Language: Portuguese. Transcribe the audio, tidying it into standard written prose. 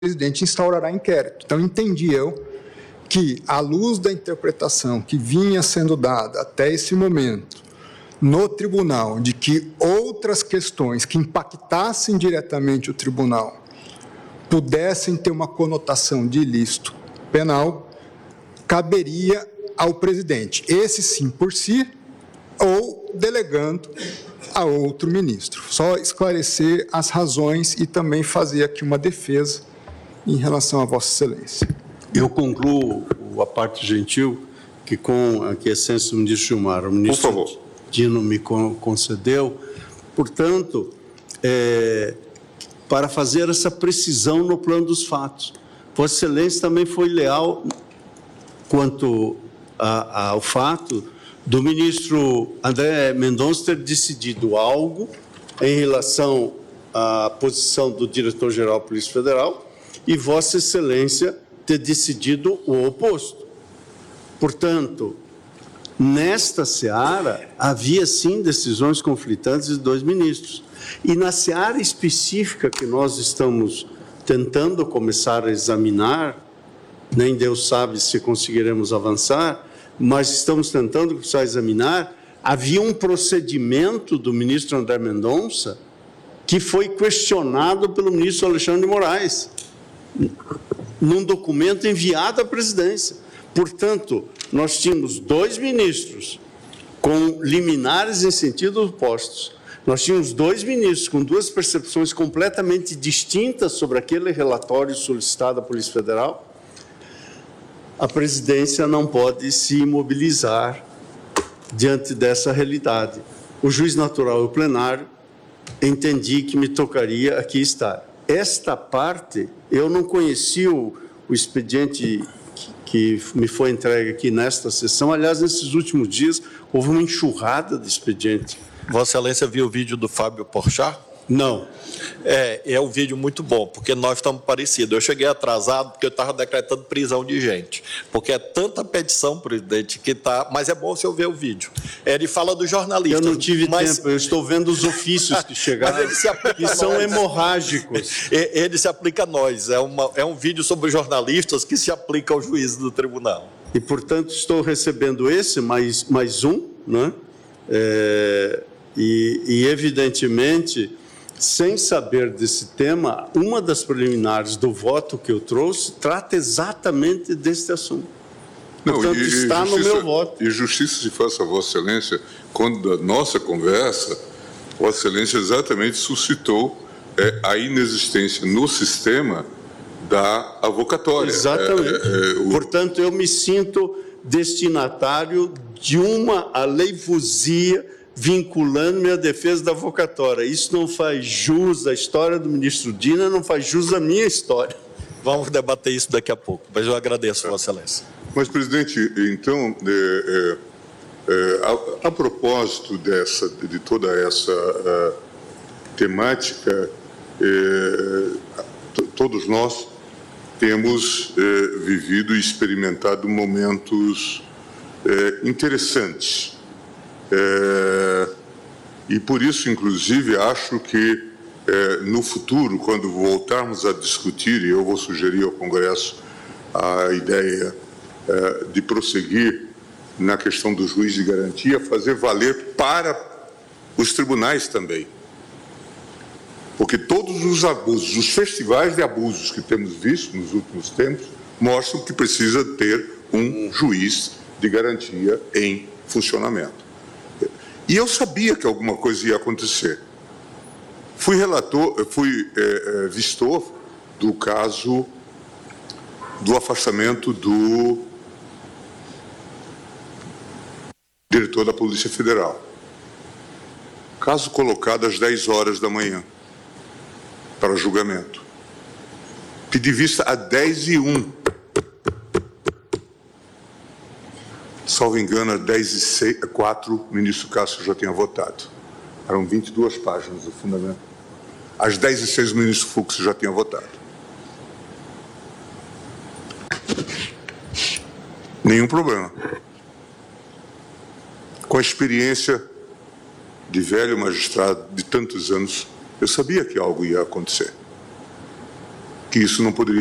presidente instaurará inquérito. Então, entendi eu que, à luz da interpretação que vinha sendo dada até esse momento no tribunal, de que outras questões que impactassem diretamente o tribunal pudessem ter uma conotação de ilícito penal, caberia ao presidente, esse sim por si, ou delegando a outro ministro. Só esclarecer as razões e também fazer aqui uma defesa em relação a Vossa Excelência. Eu concluo a parte gentil que, com a quiescência do ministro Gilmar, o ministro Dino me concedeu. Portanto, para fazer essa precisão no plano dos fatos. Vossa Excelência também foi leal quanto ao fato do ministro André Mendonça ter decidido algo em relação à posição do diretor-geral da Polícia Federal e Vossa Excelência ter decidido o oposto. Portanto, nesta seara, havia sim decisões conflitantes de dois ministros. E na seara específica que nós estamos tentando começar a examinar, nem Deus sabe se conseguiremos avançar, mas estamos tentando começar a examinar, havia um procedimento do ministro André Mendonça que foi questionado pelo ministro Alexandre de Moraes, num documento enviado à presidência. Portanto, nós tínhamos dois ministros com liminares em sentido opostos. Nós tínhamos dois ministros com duas percepções completamente distintas sobre aquele relatório solicitado à Polícia Federal. A presidência não pode se imobilizar diante dessa realidade. O juiz natural e o plenário entendi que me tocaria aqui estar. Esta parte, eu não conheci o expediente que me foi entregue aqui nesta sessão. Aliás, nesses últimos dias, houve uma enxurrada de expediente. Vossa Excelência viu o vídeo do Fábio Porchat? Não. É um vídeo muito bom, porque nós estamos parecidos. Eu cheguei atrasado porque eu estava decretando prisão de gente, porque é tanta petição, presidente, que está... Mas é bom você ver o vídeo. Ele fala do jornalista. Eu não tive tempo, eu estou vendo os ofícios que chegaram, mas ele se aplica que são hemorrágicos. Ele se aplica a nós. É um vídeo sobre jornalistas que se aplica ao juiz do tribunal. E, portanto, estou recebendo esse, mais um, né? E, evidentemente, sem saber desse tema, uma das preliminares do voto que eu trouxe trata exatamente deste assunto. Portanto, está no meu voto. E justiça se faça a Vossa Excelência, quando da nossa conversa, Vossa Excelência exatamente suscitou a inexistência no sistema da avocatória. Exatamente. Portanto, eu me sinto destinatário de uma aleivosia vinculando-me à defesa da avocatória. Isso não faz jus à história do ministro Dino, não faz jus à minha história. Vamos debater isso daqui a pouco, mas eu agradeço, Vossa Excelência. Mas, presidente, então, a propósito de toda essa temática, todos nós temos vivido e experimentado momentos interessantes. E por isso, inclusive, acho que no futuro, quando voltarmos a discutir, e eu vou sugerir ao Congresso a ideia de prosseguir na questão do juiz de garantia, fazer valer para os tribunais também. Porque todos os abusos, os festivais de abusos que temos visto nos últimos tempos, mostram que precisa ter um juiz de garantia em funcionamento. E eu sabia que alguma coisa ia acontecer. Fui vistor do caso do afastamento do diretor da Polícia Federal. Caso colocado às 10 horas da manhã para julgamento. Pedi vista a 10h01. Salvo engano, às 10h04, o ministro Cássio já tinha votado. Eram 22 páginas do fundamento. Às 10h06, o ministro Fux já tinha votado. Nenhum problema. Com a experiência de velho magistrado de tantos anos, eu sabia que algo ia acontecer. que isso não poderia